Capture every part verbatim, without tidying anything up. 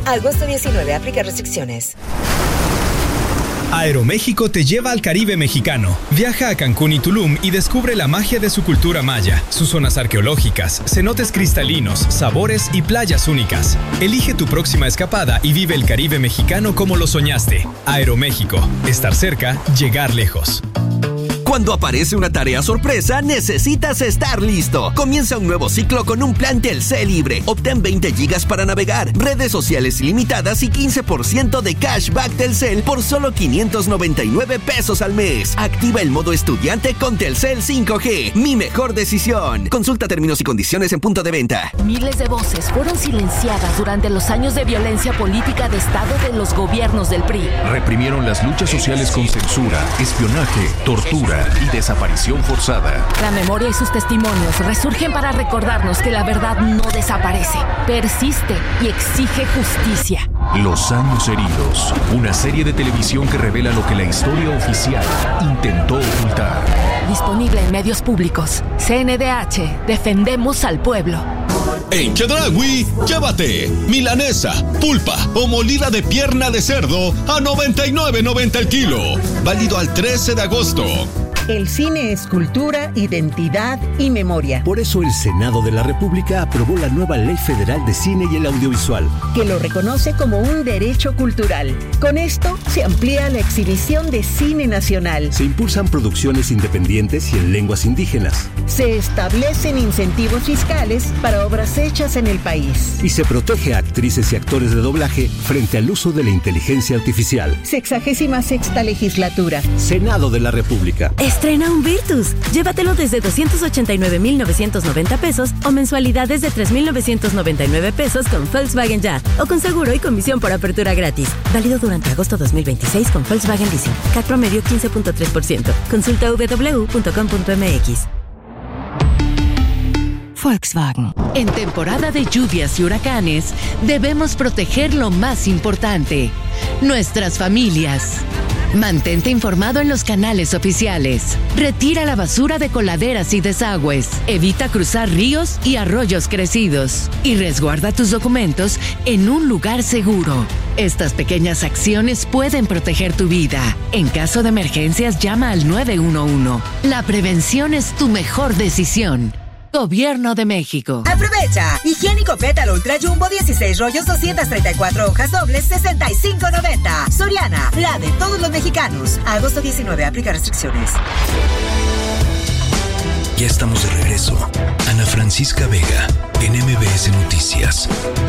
Agosto diecinueve, aplica restricciones. Aeroméxico te lleva al Caribe mexicano. Viaja a Cancún y Tulum y descubre la magia de su cultura maya, sus zonas arqueológicas, cenotes cristalinos, sabores y playas únicas. Elige tu próxima escapada y vive el Caribe mexicano como lo soñaste. Aeroméxico. Estar cerca, llegar lejos. Cuando aparece una tarea sorpresa, necesitas estar listo. Comienza un nuevo ciclo con un plan Telcel libre. Obtén veinte gigas para navegar, redes sociales ilimitadas y quince por ciento de cashback Telcel por solo quinientos noventa y nueve pesos al mes. Activa el modo estudiante con Telcel cinco G. Mi mejor decisión. Consulta términos y condiciones en punto de venta. Miles de voces fueron silenciadas durante los años de violencia política de Estado de los gobiernos del P R I. Reprimieron las luchas sociales con censura, espionaje, tortura y desaparición forzada. La memoria y sus testimonios resurgen para recordarnos que la verdad no desaparece, persiste y exige justicia. Los años heridos, una serie de televisión que revela lo que la historia oficial intentó ocultar. Disponible en medios públicos. C N D H, defendemos al pueblo. En Chedraui, llévate milanesa, pulpa o molida de pierna de cerdo a noventa y nueve noventa el kilo. Válido al trece de agosto. El cine es cultura, identidad y memoria. Por eso el Senado de la República aprobó la nueva Ley Federal de Cine y el Audiovisual, que lo reconoce como un derecho cultural. Con esto se amplía la exhibición de cine nacional. Se impulsan producciones independientes y en lenguas indígenas. Se establecen incentivos fiscales para obras hechas en el país. Y se protege a actrices y actores de doblaje frente al uso de la inteligencia artificial. Sexagésima sexta legislatura. Senado de la República. Estrena un Virtus. Llévatelo desde doscientos ochenta y nueve mil novecientos noventa pesos o mensualidades de tres mil novecientos noventa y nueve pesos con Volkswagen Ya o con seguro y comisión por apertura gratis. Válido durante agosto dos mil veintiséis con Volkswagen Leasing. C A T promedio quince punto tres por ciento. Consulta doble u doble u doble u punto com punto m x. Volkswagen. En temporada de lluvias y huracanes, debemos proteger lo más importante: nuestras familias. Mantente informado en los canales oficiales. Retira la basura de coladeras y desagües. Evita cruzar ríos y arroyos crecidos. Y resguarda tus documentos en un lugar seguro. Estas pequeñas acciones pueden proteger tu vida. En caso de emergencias, llama al nueve uno uno. La prevención es tu mejor decisión. Gobierno de México. Aprovecha. Higiénico Pétalo Ultra Jumbo dieciséis rollos, doscientas treinta y cuatro hojas dobles, sesenta y cinco noventa. Soriana, la de todos los mexicanos. Agosto diecinueve, aplica restricciones. Ya estamos de regreso. Ana Francisca Vega, en M B S Noticias.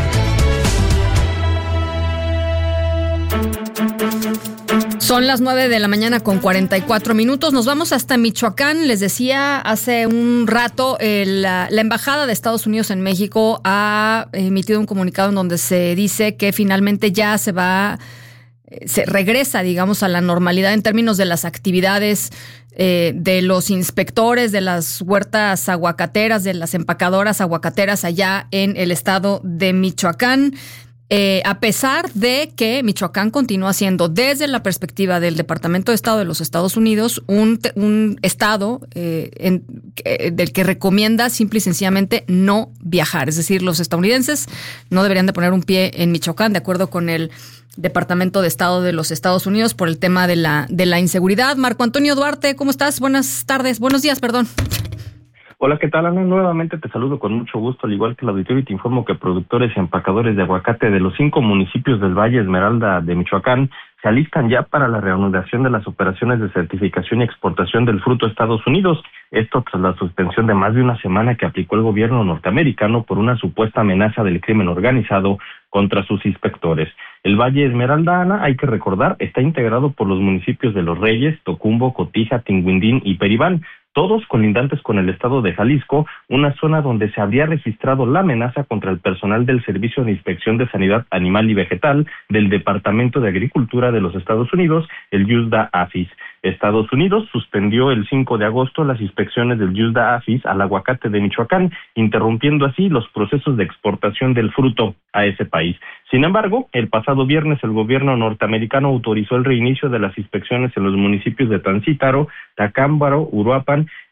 Son las nueve de la mañana con cuarenta y cuatro minutos. Nos vamos hasta Michoacán. Les decía hace un rato, el, la, la Embajada de Estados Unidos en México ha emitido un comunicado en donde se dice que finalmente ya se va, se regresa, digamos, a la normalidad en términos de las actividades eh, de los inspectores de las huertas aguacateras, de las empacadoras aguacateras allá en el estado de Michoacán. Eh, a pesar de que Michoacán continúa siendo, desde la perspectiva del Departamento de Estado de los Estados Unidos, un, un estado eh, en, eh, del que recomienda simple y sencillamente no viajar. Es decir, los estadounidenses no deberían de poner un pie en Michoacán, de acuerdo con el Departamento de Estado de los Estados Unidos, por el tema de la, de la inseguridad. Marco Antonio Duarte, ¿cómo estás? Buenas tardes, buenos días, perdón. Hola, ¿qué tal, Ana? Nuevamente te saludo con mucho gusto, al igual que el auditorio, y te informo que productores y empacadores de aguacate de los cinco municipios del Valle Esmeralda de Michoacán se alistan ya para la reanudación de las operaciones de certificación y exportación del fruto a Estados Unidos. Esto tras la suspensión de más de una semana que aplicó el gobierno norteamericano por una supuesta amenaza del crimen organizado contra sus inspectores. El Valle Esmeralda, Ana, hay que recordar, está integrado por los municipios de Los Reyes, Tocumbo, Cotija, Tinguindín y Peribán, todos colindantes con el estado de Jalisco, una zona donde se habría registrado la amenaza contra el personal del Servicio de Inspección de Sanidad Animal y Vegetal del Departamento de Agricultura de los Estados Unidos, el USDA-APHIS. Estados Unidos suspendió el cinco de agosto las inspecciones del USDA-APHIS al aguacate de Michoacán, interrumpiendo así los procesos de exportación del fruto a ese país. Sin embargo, el pasado viernes el gobierno norteamericano autorizó el reinicio de las inspecciones en los municipios de Tancítaro, Tacámbaro, Uruapan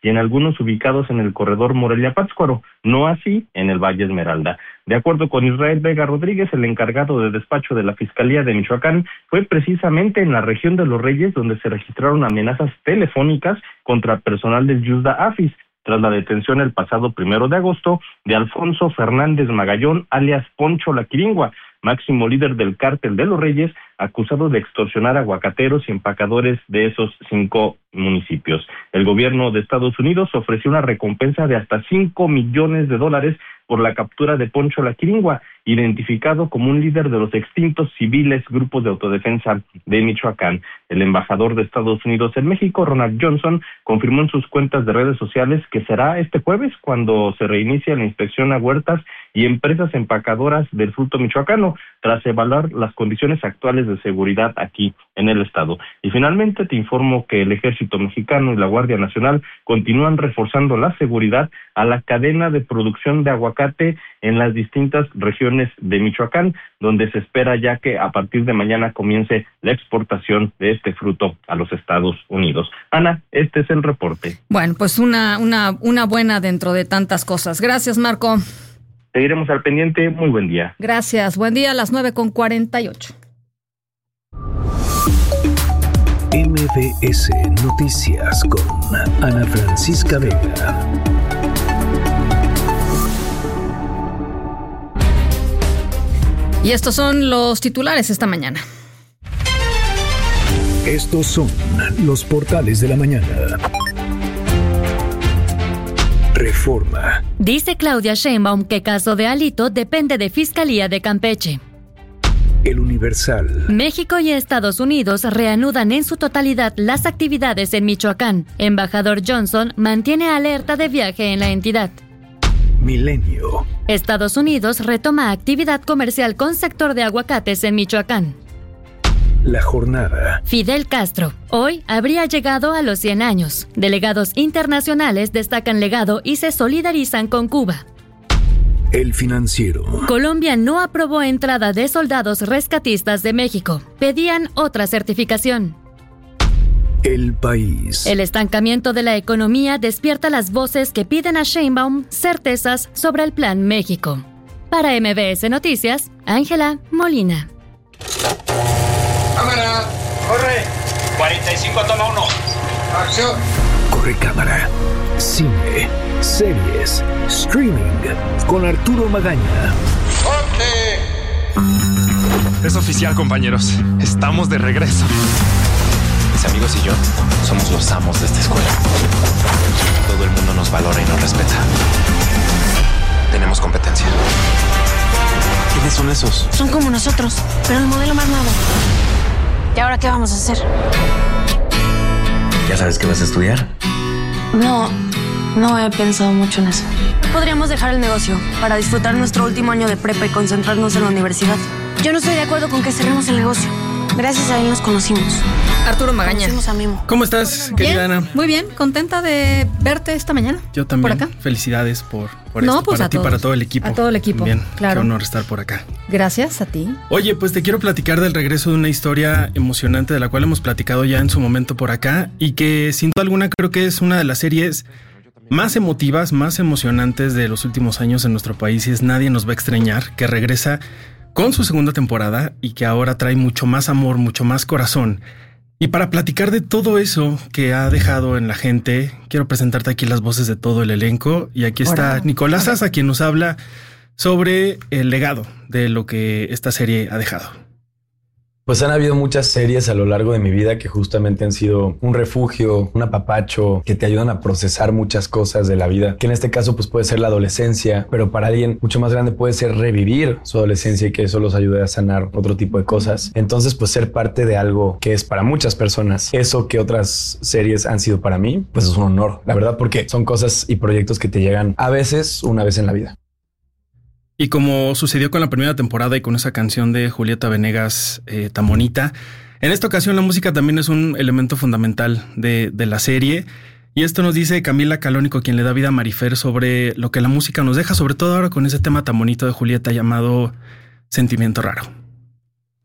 y en algunos ubicados en el corredor Morelia-Pátzcuaro, no así en el Valle Esmeralda. De acuerdo con Israel Vega Rodríguez, el encargado de despacho de la Fiscalía de Michoacán, fue precisamente en la región de Los Reyes donde se registraron amenazas telefónicas contra personal del Yuzda Afis, tras la detención el pasado primero de agosto de Alfonso Fernández Magallón, alias Poncho La Quiringua, máximo líder del cártel de Los Reyes, acusado de extorsionar aguacateros y empacadores de esos cinco municipios. El gobierno de Estados Unidos ofreció una recompensa de hasta cinco millones de dólares por la captura de Poncho La Quiringua, identificado como un líder de los extintos civiles grupos de autodefensa de Michoacán. El embajador de Estados Unidos en México, Ronald Johnson, confirmó en sus cuentas de redes sociales que será este jueves cuando se reinicie la inspección a huertas y empresas empacadoras del fruto michoacano, tras evaluar las condiciones actuales de seguridad aquí en el estado. Y finalmente te informo que el Ejército Mexicano y la Guardia Nacional continúan reforzando la seguridad a la cadena de producción de aguacate en las distintas regiones de Michoacán, donde se espera ya que a partir de mañana comience la exportación de este fruto a los Estados Unidos. Ana, este es el reporte. Bueno, pues una, una, una buena dentro de tantas cosas. Gracias, Marco. Seguiremos al pendiente. Muy buen día. Gracias. Buen día a las nueve con cuarenta y ocho. M B S Noticias con Ana Francisca Vega. Y estos son los titulares esta mañana. Estos son los portales de la mañana. Reforma. Dice Claudia Sheinbaum que caso de Alito depende de Fiscalía de Campeche. El Universal. México y Estados Unidos reanudan en su totalidad las actividades en Michoacán. Embajador Johnson mantiene alerta de viaje en la entidad. Milenio. Estados Unidos retoma actividad comercial con sector de aguacates en Michoacán. La Jornada. Fidel Castro, hoy habría llegado a los cien años. Delegados internacionales destacan legado y se solidarizan con Cuba. El Financiero. Colombia no aprobó entrada de soldados rescatistas de México. Pedían otra certificación. El País. El estancamiento de la economía despierta las voces que piden a Sheinbaum certezas sobre el Plan México. Para M B S Noticias, Ángela Molina. Cámara, corre. cuarenta y cinco, toma uno. Acción. Corre cámara. Cine, series, streaming con Arturo Magaña. ¡Corte! Es oficial, compañeros. Estamos de regreso. Mis amigos y yo somos los amos de esta escuela. Todo el mundo nos valora y nos respeta. Tenemos competencia. ¿Quiénes son esos? Son como nosotros, pero el modelo más nuevo. ¿Y ahora qué vamos a hacer? ¿Ya sabes qué vas a estudiar? No, no he pensado mucho en eso. Podríamos dejar el negocio para disfrutar nuestro último año de prepa y concentrarnos en la universidad. Yo no estoy de acuerdo con que cerremos el negocio. Gracias a él nos conocimos. Arturo Magaña. Conocimos a Mimo. ¿Cómo estás, querida Bien, Ana? Muy bien, contenta de verte esta mañana. Yo también. Por acá. Felicidades por, por no, esto. Pues para a ti, todos. para todo el equipo. A todo el equipo, Bien, claro. Qué honor estar por acá. Gracias a ti. Oye, pues te quiero platicar del regreso de una historia emocionante de la cual hemos platicado ya en su momento por acá y que sin duda alguna creo que es una de las series más emotivas, más emocionantes de los últimos años en nuestro país y es Nadie nos va a extrañar, que regresa con su segunda temporada y que ahora trae mucho más amor, mucho más corazón. Y para platicar de todo eso que ha dejado en la gente, quiero presentarte aquí las voces de todo el elenco. Y aquí está Hola. Nicolás Saza, quien nos habla sobre el legado de lo que esta serie ha dejado. Pues han habido muchas series a lo largo de mi vida que justamente han sido un refugio, un apapacho, que te ayudan a procesar muchas cosas de la vida, que en este caso pues puede ser la adolescencia, pero para alguien mucho más grande puede ser revivir su adolescencia y que eso los ayude a sanar otro tipo de cosas. Entonces pues ser parte de algo que es para muchas personas, eso que otras series han sido para mí, pues es un honor, la verdad, porque son cosas y proyectos que te llegan a veces una vez en la vida. Y como sucedió con la primera temporada y con esa canción de Julieta Venegas eh, tan bonita, en esta ocasión la música también es un elemento fundamental de, de la serie. Y esto nos dice Camila Calónico, quien le da vida a Marifer, sobre lo que la música nos deja, sobre todo ahora con ese tema tan bonito de Julieta llamado Sentimiento Raro.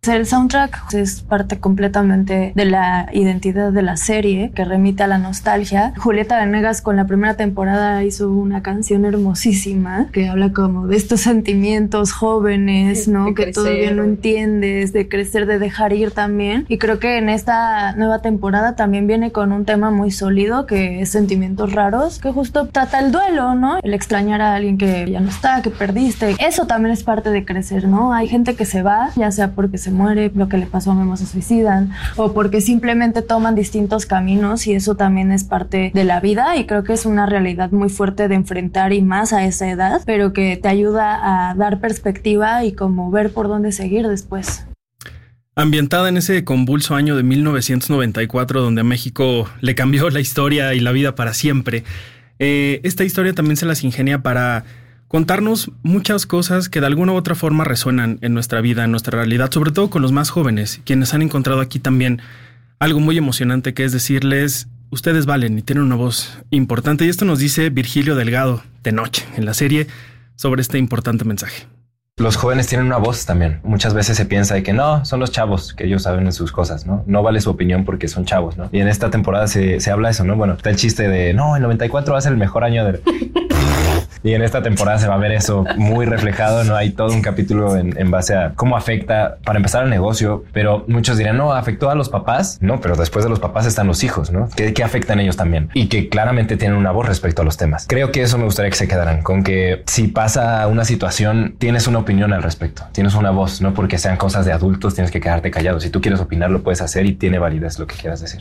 El soundtrack es parte completamente de la identidad de la serie, que remite a la nostalgia. Julieta Venegas con la primera temporada hizo una canción hermosísima que habla como de estos sentimientos jóvenes, sí, ¿no? Que crecer, todavía no entiendes, de crecer, de dejar ir también. Y creo que en esta nueva temporada también viene con un tema muy sólido, que es sentimientos raros, que justo trata el duelo, ¿no? El extrañar a alguien que ya no está, que perdiste. Eso también es parte de crecer, ¿no? Hay gente que se va, ya sea porque se muere, lo que le pasó a Memo, se suicidan, o porque simplemente toman distintos caminos, y eso también es parte de la vida, y creo que es una realidad muy fuerte de enfrentar, y más a esa edad, pero que te ayuda a dar perspectiva y como ver por dónde seguir después. Ambientada en ese convulso año de mil novecientos noventa y cuatro, donde a México le cambió la historia y la vida para siempre, eh, esta historia también se las ingenia para contarnos muchas cosas que de alguna u otra forma resuenan en nuestra vida, en nuestra realidad, sobre todo con los más jóvenes, quienes han encontrado aquí también algo muy emocionante, que es decirles, ustedes valen y tienen una voz importante. Y esto nos dice Virgilio Delgado de Noche en la serie sobre este importante mensaje. Los jóvenes tienen una voz también. Muchas veces se piensa de que no, son los chavos, que ellos saben de sus cosas, ¿no? No vale su opinión porque son chavos, ¿no? Y en esta temporada se, se habla eso, ¿no? Bueno, está el chiste de, no, el noventa y cuatro va a ser el mejor año de... Y en esta temporada se va a ver eso muy reflejado, ¿no? Hay todo un capítulo en, en base a cómo afecta, para empezar, al negocio, pero muchos dirán, no, afectó a los papás. No, pero después de los papás están los hijos, ¿no? Que, que afectan ellos también y que claramente tienen una voz respecto a los temas. Creo que eso me gustaría que se quedaran, con que si pasa una situación, tienes una opinión al respecto, tienes una voz, no porque sean cosas de adultos, tienes que quedarte callado. Si tú quieres opinar, lo puedes hacer y tiene validez lo que quieras decir.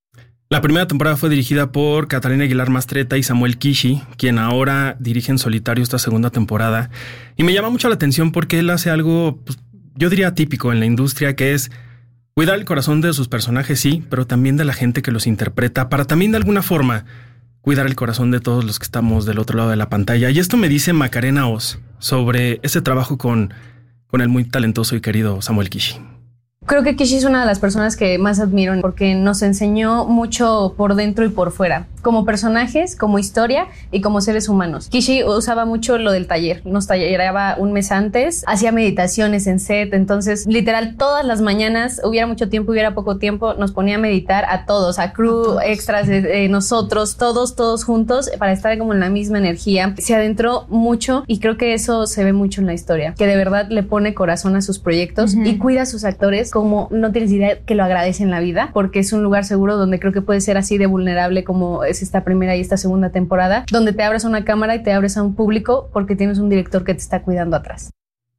La primera temporada fue dirigida por Catalina Aguilar Mastretta y Samuel Kishi, quien ahora dirige en solitario esta segunda temporada. Y me llama mucho la atención porque él hace algo, pues, yo diría típico en la industria, que es cuidar el corazón de sus personajes, sí, pero también de la gente que los interpreta, para también de alguna forma cuidar el corazón de todos los que estamos del otro lado de la pantalla. Y esto me dice Macarena Oz sobre ese trabajo con, con el muy talentoso y querido Samuel Kishi. Creo que Kishi es una de las personas que más admiro porque nos enseñó mucho por dentro y por fuera, como personajes, como historia y como seres humanos. Kishi usaba mucho lo del taller, nos talleraba un mes antes, hacía meditaciones en set, entonces literal todas las mañanas, hubiera mucho tiempo, hubiera poco tiempo, nos ponía a meditar a todos, a crew, a todos. Extras, eh, nosotros, todos, todos juntos para estar como en la misma energía. Se adentró mucho y creo que eso se ve mucho en la historia, que de verdad le pone corazón a sus proyectos uh-huh. y cuida a sus actores como no tienes idea que lo agradece en la vida, porque es un lugar seguro donde creo que puede ser así de vulnerable como es esta primera y esta segunda temporada, donde te abres a una cámara y te abres a un público porque tienes un director que te está cuidando atrás.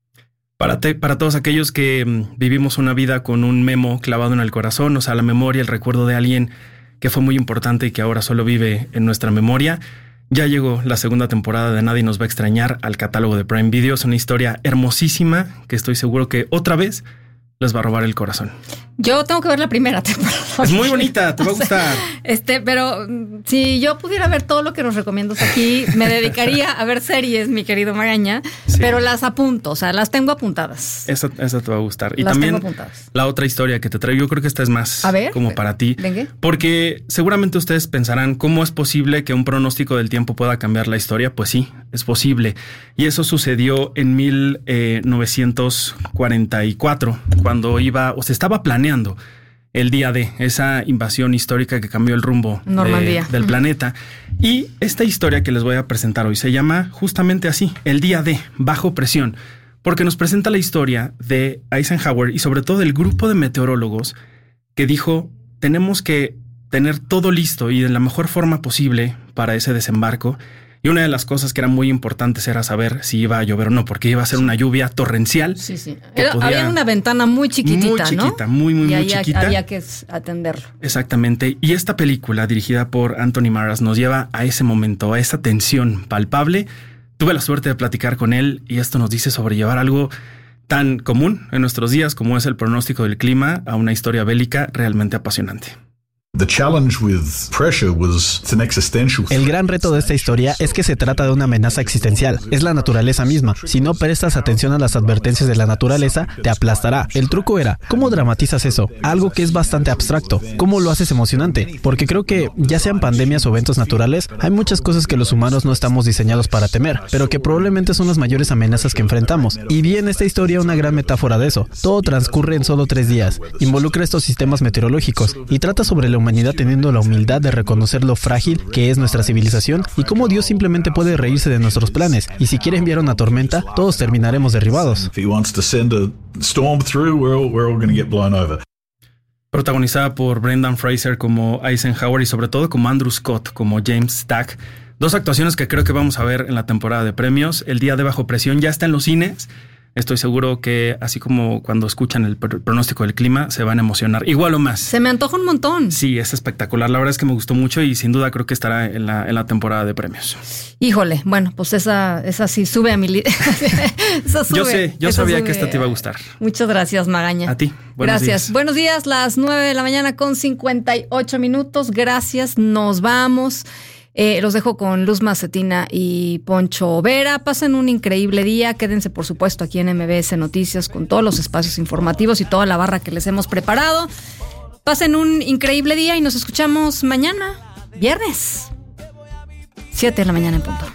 Para, te, para todos aquellos que mm, vivimos una vida con un Memo clavado en el corazón, o sea, la memoria, el recuerdo de alguien que fue muy importante y que ahora solo vive en nuestra memoria, ya llegó la segunda temporada de Nadie nos va a extrañar al catálogo de Prime Video. Es una historia hermosísima que estoy seguro que otra vez les va a robar el corazón. Yo tengo que ver la primera temporada. Es muy bonita, te va a gustar. Este, pero si yo pudiera ver todo lo que nos recomiendas aquí, me dedicaría a ver series, mi querido Magaña, sí. Pero las apunto, o sea, las tengo apuntadas. Esa, esa te va a gustar. Y las también tengo apuntadas. La otra historia que te traigo, yo creo que esta es más a ver, como para ti. Venga. Porque seguramente ustedes pensarán, ¿cómo es posible que un pronóstico del tiempo pueda cambiar la historia? Pues sí, es posible. Y eso sucedió en mil novecientos cuarenta y cuatro, cuando iba o se estaba planeando el día de esa invasión histórica que cambió el rumbo de, del uh-huh. planeta. Y esta historia que les voy a presentar hoy se llama justamente así, el día de Bajo Presión, porque nos presenta la historia de Eisenhower y sobre todo del grupo de meteorólogos que dijo, tenemos que tener todo listo y de la mejor forma posible para ese desembarco. Y una de las cosas que eran muy importantes era saber si iba a llover o no, porque iba a ser una lluvia torrencial. Sí, sí. Era, había una ventana muy chiquitita, muy chiquita, ¿no? muy, muy, y muy ahí chiquita. Había que atenderlo. Exactamente. Y esta película, dirigida por Anthony Maras, nos lleva a ese momento, a esa tensión palpable. Tuve la suerte de platicar con él y esto nos dice sobrellevar algo tan común en nuestros días como es el pronóstico del clima a una historia bélica realmente apasionante. El gran reto de esta historia es que se trata de una amenaza existencial. Es la naturaleza misma. Si no prestas atención a las advertencias de la naturaleza, te aplastará. El truco era, ¿cómo dramatizas eso? Algo que es bastante abstracto. ¿Cómo lo haces emocionante? Porque creo que, ya sean pandemias o eventos naturales, hay muchas cosas que los humanos no estamos diseñados para temer, pero que probablemente son las mayores amenazas que enfrentamos. Y vi en esta historia una gran metáfora de eso. Todo transcurre en solo tres días. Involucra estos sistemas meteorológicos y trata sobre la humanidad teniendo la humildad de reconocer lo frágil que es nuestra civilización y cómo Dios simplemente puede reírse de nuestros planes. Y si quiere enviar una tormenta, todos terminaremos derribados. Protagonizada por Brendan Fraser como Eisenhower y sobre todo como Andrew Scott como James Stack. Dos actuaciones que creo que vamos a ver en la temporada de premios. El Día de Bajo Presión ya está en los cines. Estoy seguro que, así como cuando escuchan el pr- pronóstico del clima, se van a emocionar. Igual o más. Se me antoja un montón. Sí, es espectacular. La verdad es que me gustó mucho y sin duda creo que estará en la, en la temporada de premios. Híjole, bueno, pues esa, esa sí sube a mi lista. Yo sé, yo sabía sube. que esta te iba a gustar. Muchas gracias, Magaña. A ti. Buenos gracias. Días. Buenos días, las nueve de la mañana con cincuenta y ocho minutos. Gracias, nos vamos. Eh, los dejo con Luz Macetina y Poncho Vera. Pasen un increíble día. Quédense, por supuesto, aquí en M B S Noticias con todos los espacios informativos y toda la barra que les hemos preparado. Pasen un increíble día y nos escuchamos mañana, viernes, siete de la mañana en punto.